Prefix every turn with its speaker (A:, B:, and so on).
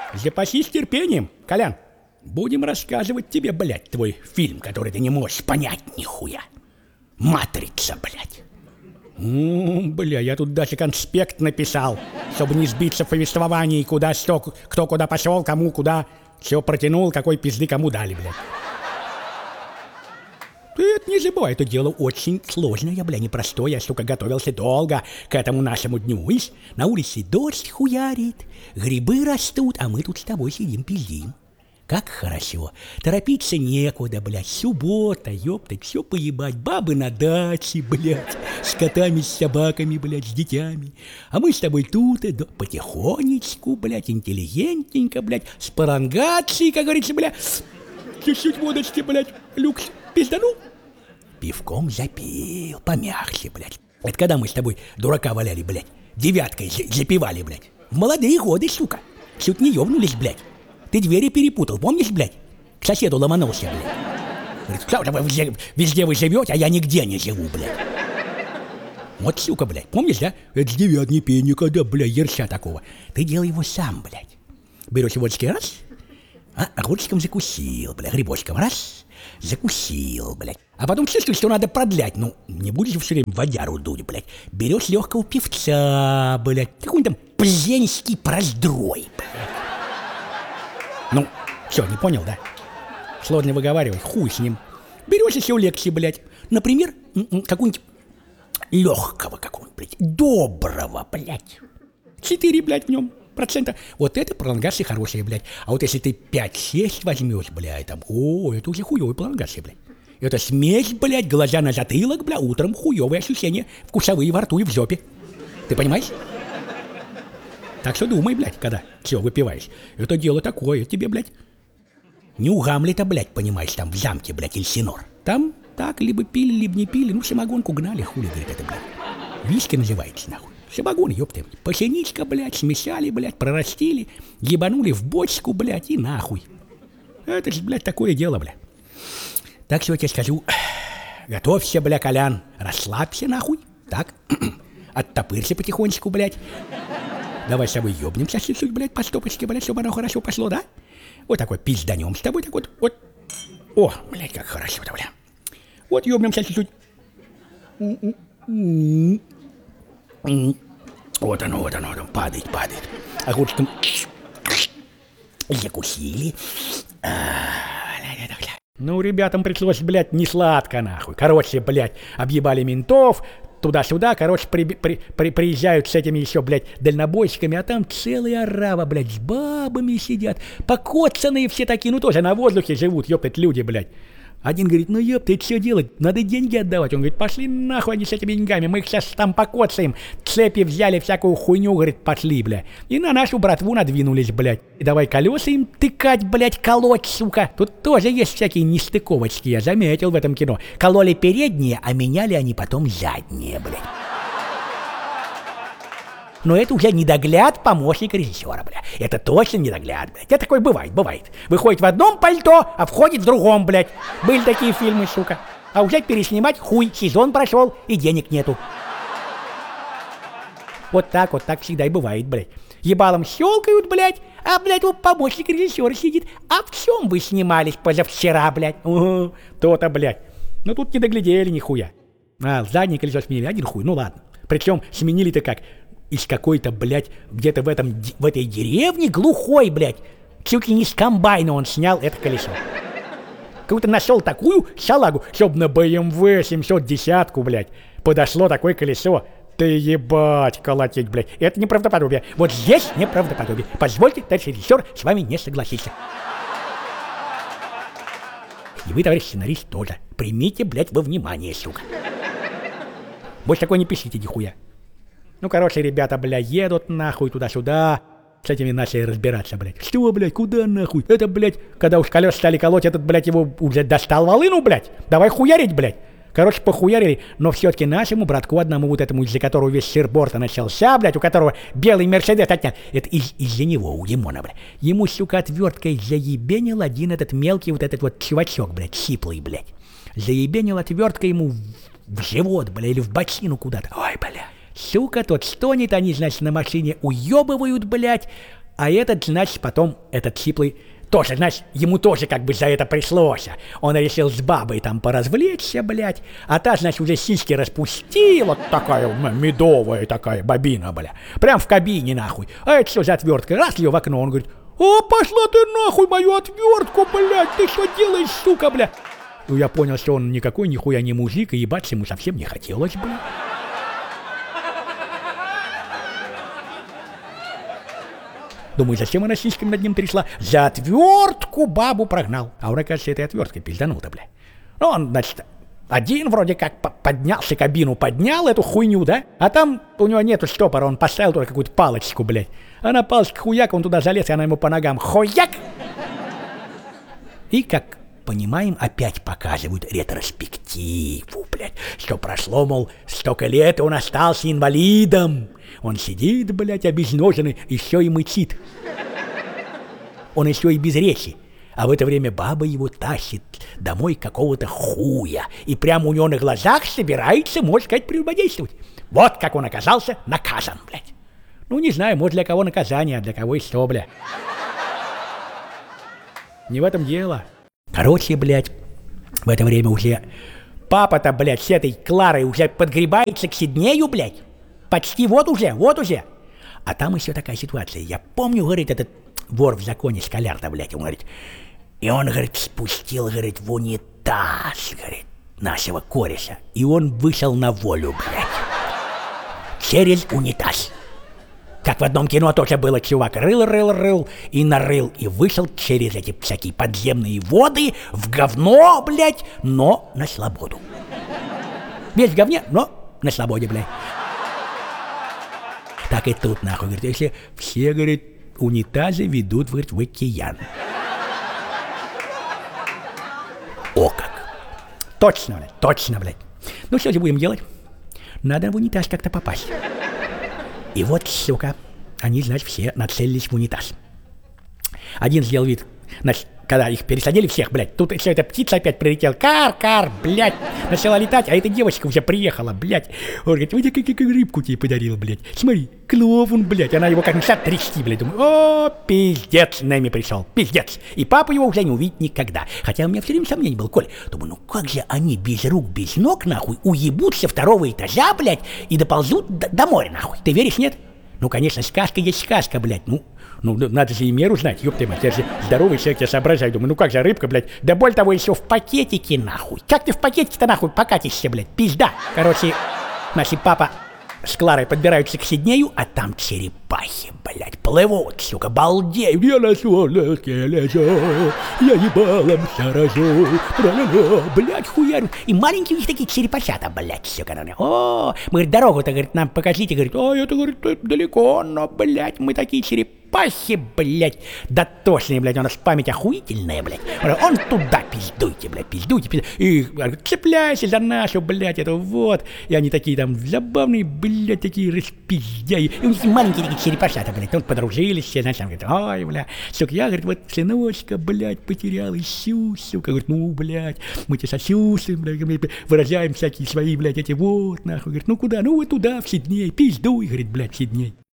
A: Запасись терпением, Колян. Будем рассказывать тебе, блядь, твой фильм, который ты не можешь понять нихуя. «Матрица», блядь. Бля, я тут даже конспект написал, чтобы не сбиться в повествовании, куда что, кто куда пошел, кому куда, все протянул, какой пизды кому дали, блядь. Ты это не забывай, это дело очень сложное, бля, непростое. Я, сука, готовился долго к этому нашему дню. Видишь, на улице дождь хуярит, грибы растут, а мы тут с тобой сидим, пиздим. Как хорошо. Торопиться некуда, блядь. Суббота, ёптать, все поебать. Бабы на даче, блядь. С котами, с собаками, блядь, с детьми. А мы с тобой тут, потихонечку, блядь, интеллигентненько, блядь, с парангацией, как говорится, блядь. Чуть-чуть водочки, блядь, люкс пизданул. Пивком запил, помягче, блядь. Это когда мы с тобой дурака валяли, блядь, девяткой запивали, блядь. В молодые годы, сука. Чуть не ёбнулись, блядь. Ты двери перепутал, помнишь, блядь? К соседу ломанулся, блядь. Говорит, везде вы живете, а я нигде не живу, блядь. Вот, сука, блядь, помнишь, да? Это с девят не пей никогда, блядь, ерша такого. Ты делай его сам, блядь. Берешь водочки раз, огурчиком закусил, блядь, грибочком раз, закусил, блядь. А потом чувствуешь, что надо продлять. Ну, не будешь все время водяру дуть, блядь. Берешь легкого певца, блядь. Какой-нибудь там Плзенский проздрой, блядь. Ну, все, не понял, да? Сложно выговаривать, хуй с ним. Берешь еще лекции, блядь. Например, какую-нибудь легкого какого-нибудь, блядь, доброго, блядь. 4, блядь, в нем процента. Вот это пролонгация хорошая, блядь. А вот если ты 5-6 возьмешь, блядь, там, это уже хуевая пролонгация, блядь. Это смесь, блядь, глаза на затылок, блядь, утром хуевые ощущения, вкусовые во рту и в жопе. Ты понимаешь? Так что думай, блядь, когда все выпиваешь. Это дело такое тебе, блядь. Не у Гамлета, блядь, понимаешь, там в замке, блядь, Эльсинор. Там так либо пили, либо не пили. Ну, самогонку гнали, хули, говорит, это, блядь. Виски называется, нахуй. Самогон, ёпты. Пшеничка, блядь, смешали, блядь, прорастили, ебанули в бочку, блядь, и нахуй. Это же, блядь, такое дело, блядь. Так что я тебе скажу, готовься, бля, Колян, расслабься, нахуй, так, оттопырься потихонечку, блядь. Давай с тобой ёбнемся чуть-чуть, блядь, по стопочке, блядь, чтобы оно хорошо пошло, да? Вот такой пизданем с тобой, так вот. О, блядь, как хорошо-то, бля. Вот ёбнемся чуть-чуть. Вот оно, падает. Огурчиком закусили. Ну, ребятам пришлось, блядь, не сладко, нахуй. Короче, блядь, объебали ментов, туда-сюда, короче, приезжают с этими еще, блядь, дальнобойщиками, а там целая орава, блядь, с бабами сидят, покоцанные все такие, ну тоже на воздухе живут, ёптать, люди, блядь. Один говорит, ну ёптать, что делать, надо деньги отдавать. Он говорит, пошли нахуй они с этими деньгами, мы их сейчас там покоцаем. Цепи взяли, всякую хуйню, говорит, пошли, блядь. И на нашу братву надвинулись, блядь. И давай колеса им тыкать, блядь, колоть, сука. Тут тоже есть всякие нестыковочки, я заметил в этом кино. Кололи передние, а меняли они потом задние, блядь. Но это уже недогляд помощника режиссера, бля. Это точно недогляд, блядь. Это такое бывает. Выходит в одном пальто, а входит в другом, блядь. Были такие фильмы, сука. А уже переснимать хуй, сезон прошел и денег нету. Вот так всегда и бывает, блядь. Ебалом щелкают, блядь, а, блядь, вот помощник режиссера сидит. А в чем вы снимались позавчера, блядь? То-то, блядь. Ну тут не доглядели нихуя. Заднее колесо сменили, один хуй, ну ладно. Причем сменили-то как? Из какой-то, блядь, где-то в этой деревне глухой, блядь. Чуть ли не с комбайна он снял это колесо. Как-то нашел такую шалагу, чтоб на BMW 710-ку, блядь, подошло такое колесо. Ты ебать колотеть, блядь. Это неправдоподобие. Вот здесь неправдоподобие. Позвольте, товарищ режиссер, с вами не согласиться. И вы, товарищ сценарист, тоже. Примите, блядь, во внимание, сука. Больше такое не пишите, нихуя. Ну, короче, ребята, бля, едут нахуй туда-сюда. С этими начали разбираться, блядь. Что, блядь, куда нахуй? Это, блядь, когда уж колес стали колоть, этот, блядь, его уже достал волыну, блядь. Давай хуярить, блядь. Короче, похуярили, но все-таки нашему братку одному вот этому, из-за которого весь сыр-борта начался, блядь, у которого белый Мерседес отнял. Это из-за него, у Димона, блядь. Ему, сука, отверткой заебенил один этот мелкий вот этот вот чувачок, блядь, сиплый, блядь. Заебенил отверткой ему в живот, блядь, или в бочину куда-то. Ой, блядь. Сука, тот стонет, они, значит, на машине уебывают, блядь, А этот, значит, потом, этот Сиплый, тоже, значит, ему тоже как бы за это пришлось. Он решил с бабой там поразвлечься, блядь. А та, значит, уже сиськи распустила, такая медовая такая бабина, бля. Прям в кабине, нахуй. А это что за отвертка? Раз ее в окно, он говорит: «О, пошла ты нахуй мою отвертку, блядь, ты что делаешь, сука, бля?» Ну, я понял, что он никакой нихуя не мужик, и ебаться ему совсем не хотелось, бля. Думаю, зачем она сиськами над ним трясла? За отвертку бабу прогнал. А он, оказывается, этой отверткой пизданул-то, бля. Ну, он, значит, один вроде как поднялся, кабину поднял, эту хуйню, да? А там у него нету штопора, он поставил туда какую-то палочку, блядь. А на палочке хуяк, он туда залез, и она ему по ногам хуяк! И, как понимаем, опять показывают ретроспективу, блядь, что прошло, мол, столько лет, и он остался инвалидом. Он сидит, блядь, обезноженный, еще и мычит. Он еще и без речи. А в это время баба его тащит домой какого-то хуя. И прямо у него на глазах собирается, можно сказать, прелюбодействовать. Вот как он оказался наказан, блядь. Ну, не знаю, может, для кого наказание, а для кого и что, блядь. Не в этом дело. Короче, блядь, в это время уже папа-то, блядь, с этой Кларой уже подгребается к Сиднею, блядь. Почти вот уже. А там еще такая ситуация. Я помню, говорит, этот вор в законе, Скаляр-то, блядь, он говорит, и он, говорит, спустил, говорит, в унитаз, говорит, нашего кореша. И он вышел на волю, блядь. Через унитаз. Как в одном кино тоже было, чувак рыл и нарыл, и вышел через эти всякие подземные воды в говно, блядь, но на свободу. Весь в говне, но на свободе, блядь. Так и тут, нахуй, говорит, если все, говорит, унитазы ведут, говорит, в океан. О как! Точно, блядь. Ну что же будем делать? Надо в унитаз как-то попасть. И вот, сука, они, значит, все нацелились в унитаз. Один сделал вид, значит, когда их пересадили всех, блядь, тут еще эта птица опять прилетела. Кар, блядь, начала летать, а эта девочка уже приехала, блядь. Он говорит, вот я какую рыбку тебе подарил, блядь. Смотри, клов он, блядь. Она его как начала трясти, блядь. Думаю, о, пиздец, Нэми пришел, пиздец. И папа его уже не увидит никогда. Хотя у меня все время сомнений было, Коль. Думаю, ну как же они без рук, без ног, нахуй, уебутся второго этажа, блядь, и доползут до моря, нахуй. Ты веришь, нет? Ну, конечно, сказка есть сказка, блядь, ну, надо же и меру знать, ёпта мать, я же здоровый человек, я соображаю, думаю, ну как же рыбка, блядь, да более того, еще в пакетике, нахуй. Как ты в пакетике-то, нахуй, покатишься, блядь, пизда. Короче, значит, папа с Кларой подбираются к Сиднею, а там черепахи, блядь, плывут, сука, балдеют. Я на солнышке лежу, я ебалом сорожу, блядь, хуярю. И маленькие у них такие черепахята, блядь, сука, о, мы, говорит, дорогу-то, говорит, нам покажите, говорит, это, говорит, далеко, но, блядь, мы такие черепахи, блядь, дотошные, блядь, у нас память охуительная, блядь. Он туда пиздуйте, блядь, пиздуйте. И говорит, цепляйся за нашу, блядь, это вот. И они такие там забавные, блядь, такие распиздяи. И у них маленькие такие черепашата, блядь, он подружились все, значит, говорит, ой, бля, сука, я, говорит, вот сыночка, блядь, потерял, ищу, сука, говорит, ну, блядь, мы тебя сочувствуем, блядь, выражаем всякие свои, блядь, эти вот, нахуй, говорит, ну, куда, ну, вот туда, в Сидней, пиздуй, говорит, блядь, в Сидней.